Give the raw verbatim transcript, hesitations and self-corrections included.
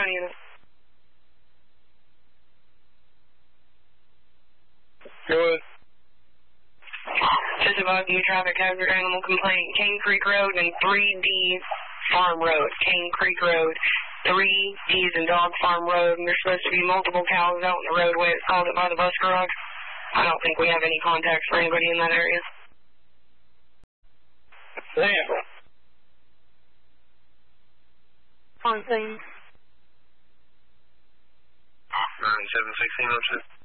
ground unit. Go ahead. Just above you, traffic hazard animal complaint, Cane Creek Road and three D Farm Road. Cane Creek Road, three D's and Dog Farm Road, and there's supposed to be multiple cows out in the roadway. It's called it by the bus garage. I don't think we have any contacts for anybody in that area. Damn. On scene. nine seven sixteen oh six.